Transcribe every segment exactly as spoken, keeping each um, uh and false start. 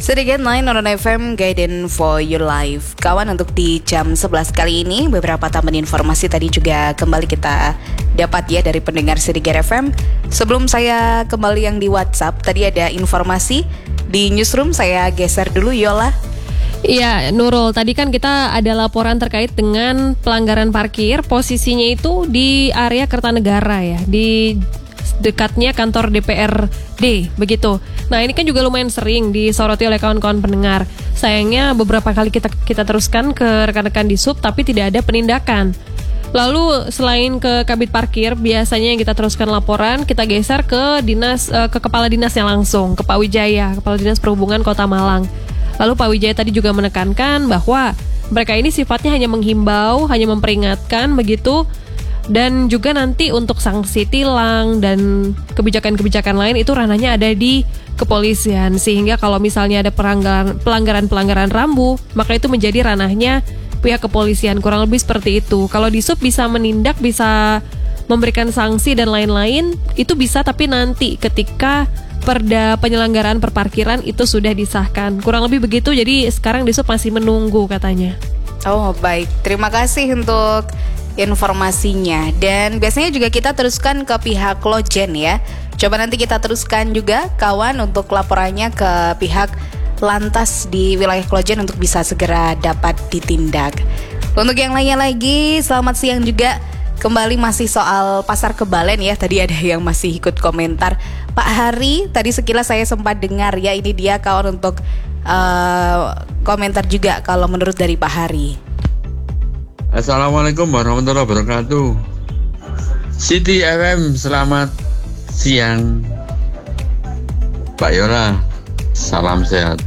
Sedikit lain Noron F M Guidance for Your Life. Kawan, untuk di jam sebelas kali ini beberapa tambahan informasi tadi juga kembali kita dapat ya dari pendengar Sedikit F M. Sebelum saya kembali yang di WhatsApp, tadi ada informasi di newsroom, saya geser dulu Yola. Iya, Nurul, tadi kan kita ada laporan terkait dengan pelanggaran parkir. Posisinya itu di area Kertanegara ya, di dekatnya kantor D P R D, begitu. Nah, ini kan juga lumayan sering disoroti oleh kawan-kawan pendengar. Sayangnya beberapa kali kita kita teruskan ke rekan-rekan di sub, tapi tidak ada penindakan. Lalu selain ke Kabid Parkir, biasanya yang kita teruskan laporan, kita geser ke dinas uh, ke kepala dinasnya langsung, ke Pak Wijaya, Kepala Dinas Perhubungan Kota Malang. Lalu Pak Wijaya tadi juga menekankan bahwa mereka ini sifatnya hanya menghimbau, hanya memperingatkan begitu. Dan juga nanti untuk sanksi tilang dan kebijakan-kebijakan lain itu ranahnya ada di kepolisian. Sehingga kalau misalnya ada pelanggaran, pelanggaran-pelanggaran rambu, maka itu menjadi ranahnya pihak kepolisian. Kurang lebih seperti itu. Kalau di sub bisa menindak, bisa memberikan sanksi dan lain-lain, itu bisa, tapi nanti ketika Perda penyelenggaraan perparkiran itu sudah disahkan. Kurang lebih begitu, jadi sekarang di sub masih menunggu katanya. Oh baik, terima kasih untuk informasinya. Dan biasanya juga kita teruskan ke pihak Lojen ya. Coba nanti kita teruskan juga kawan untuk laporannya ke pihak Lantas di wilayah Lojen untuk bisa segera dapat ditindak. Untuk yang lainnya lagi, selamat siang juga. Kembali masih soal pasar Kebalen ya. Tadi ada yang masih ikut komentar. Pak Hari, tadi sekilas saya sempat dengar ya, ini dia kawan untuk uh, komentar juga kalau menurut dari Pak Hari. Assalamualaikum warahmatullahi wabarakatuh. City F M, selamat siang Pak Yola, salam sehat.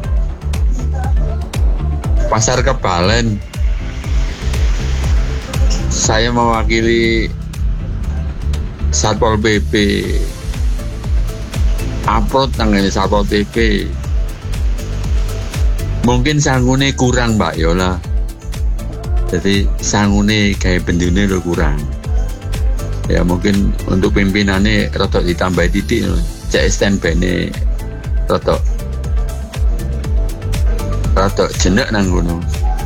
Pasar Kebalen, saya mewakili Satpol P P, upload tanggane Satpol P P. Mungkin sanggune kurang Mbak Yola, jadi sangune kayak bendune lo kurang. Ya mungkin untuk pimpinannya rotok ditambah didik, cek standby-ne rotok rotok jenek nang ngono.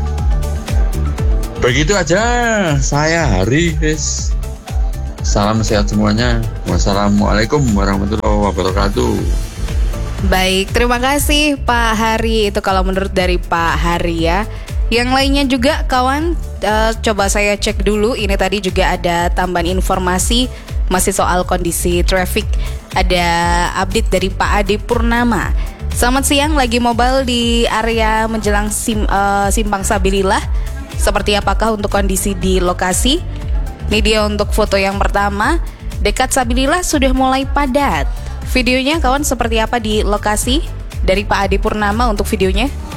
Begitu aja, saya Hari, guys. Salam sehat semuanya. Wassalamualaikum warahmatullahi wabarakatuh. Baik, terima kasih Pak Hari. Itu kalau menurut dari Pak Hari ya. Yang lainnya juga kawan, uh, coba saya cek dulu. Ini tadi juga ada tambahan informasi masih soal kondisi traffic. Ada update dari Pak Ade Purnama. Selamat siang, lagi mobile di area menjelang sim, uh, Simpang Sabilillah. Seperti apakah untuk kondisi di lokasi? Ini dia untuk foto yang pertama. Dekat Sabilillah sudah mulai padat. Videonya kawan seperti apa di lokasi? Dari Pak Ade Purnama untuk videonya.